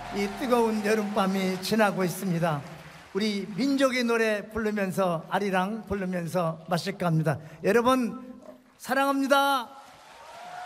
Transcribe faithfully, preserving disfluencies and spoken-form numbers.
이 뜨거운 여름밤이 지나고 있습니다. 우리 민족의 노래 부르면서 아리랑 부르면서 마실까 합니다. 여러분 사랑합니다.